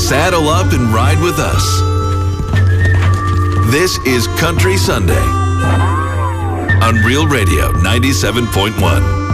Saddle up and ride with us. This is Country Sunday on Real Radio 97.1.